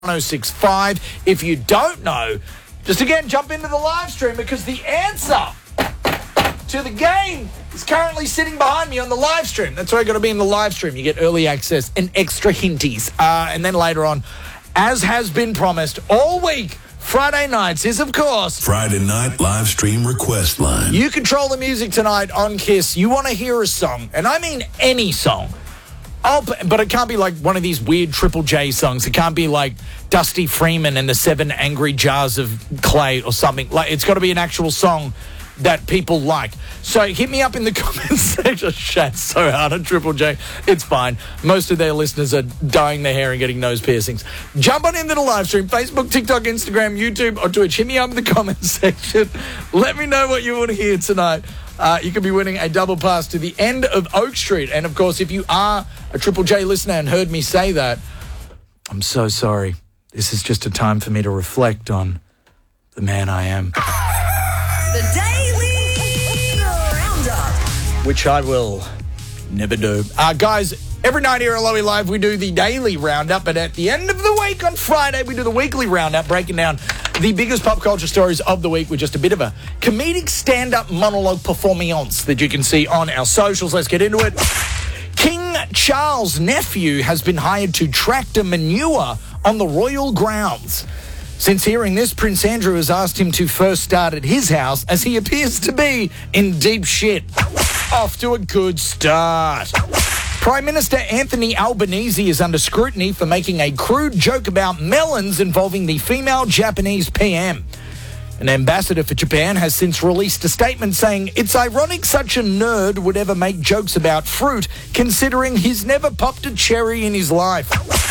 1065. If you don't know, just again jump into the live stream because the answer to the game is currently sitting behind me on the live stream. That's why I got to be in the live stream. You get early access and extra hinties. And then later on, as has been promised all week, Friday nights is, of course, Friday night live stream request line. You control the music tonight on KISS. You want to hear a song, and I mean any song. But it can't be like one of these weird Triple J songs. It can't be like Dusty Freeman and the 7 Angry Jars of Clay or something. Like, it's got to be an actual song that people like. So hit me up in the comments section. Shat so hard at Triple J. It's fine. Most of their listeners are dyeing their hair and getting nose piercings. Jump on into the live stream. Facebook, TikTok, Instagram, YouTube, or Twitch. Hit me up in the comments section. Let me know what you want to hear tonight. You could be winning a double pass to the end of Oak Street. And, of course, if you are a Triple J listener and heard me say that, I'm so sorry. This is just a time for me to reflect on the man I am. The Daily Roundup. Which I will never do. Guys, every night here at Lowy Live, we do the Daily Roundup. But at the end of the week on Friday, we do the Weekly Roundup, breaking down the biggest pop culture stories of the week with just a bit of a comedic stand-up monologue performance that you can see on our socials. Let's get into it. King Charles' nephew has been hired to tractor manure on the royal grounds. Since hearing this, Prince Andrew has asked him to first start at his house, as he appears to be in deep shit. Off to a good start. Prime Minister Anthony Albanese is under scrutiny for making a crude joke about melons involving the female Japanese PM. An ambassador for Japan has since released a statement saying it's ironic such a nerd would ever make jokes about fruit, considering he's never popped a cherry in his life.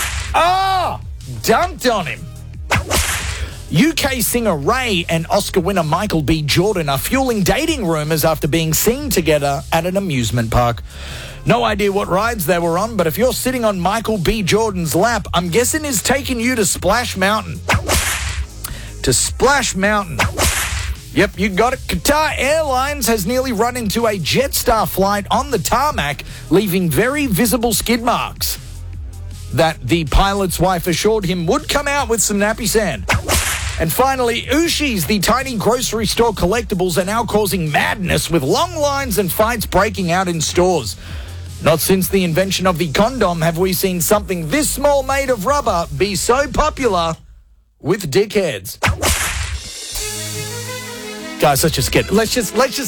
Dunked on him. UK singer Ray and Oscar winner Michael B. Jordan are fueling dating rumours after being seen together at an amusement park. No idea what rides they were on, but if you're sitting on Michael B. Jordan's lap, I'm guessing he's taking you to Splash Mountain. To Splash Mountain. Yep, you got it. Qatar Airlines has nearly run into a Jetstar flight on the tarmac, leaving very visible skid marks that the pilot's wife assured him would come out with some nappy sand. And finally, Ooshies, the tiny grocery store collectibles, are now causing madness with long lines and fights breaking out in stores. Not since the invention of the condom have we seen something this small made of rubber be so popular with dickheads. Guys, let's just